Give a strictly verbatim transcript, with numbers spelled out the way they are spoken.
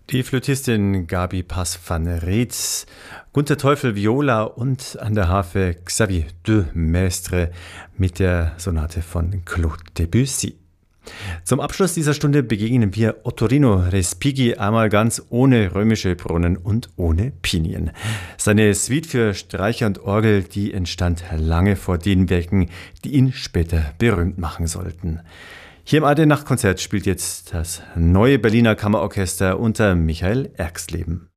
Die Flötistin Gabi Pass van Rietz, Gunter Teufel Viola und an der Harfe Xavier de Maistre mit der Sonate von Claude Debussy. Zum Abschluss dieser Stunde begegnen wir Ottorino Respighi einmal ganz ohne römische Brunnen und ohne Pinien. Seine Suite für Streicher und Orgel, die entstand lange vor den Werken, die ihn später berühmt machen sollten. Hier im A R D Nachtkonzert spielt jetzt das neue Berliner Kammerorchester unter Michael Erxleben.